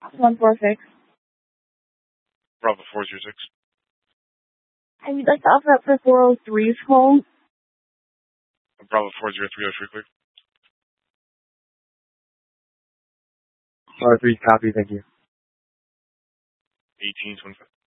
146. Bravo 406. And we'd like to offer up for 403's call. Bravo 403, Oshri clear. 403, copy, thank you. 1825.